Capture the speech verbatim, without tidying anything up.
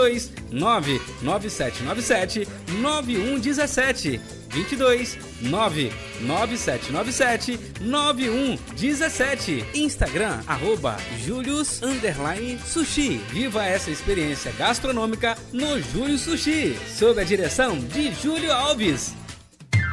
dois nove nove sete nove sete nove um um sete. vinte e dois nove nove sete nove sete nove um um sete. Instagram, arroba Julius underline Sushi. Viva essa experiência gastronômica no Júlio Sushi, sob a direção de Júlio Alves.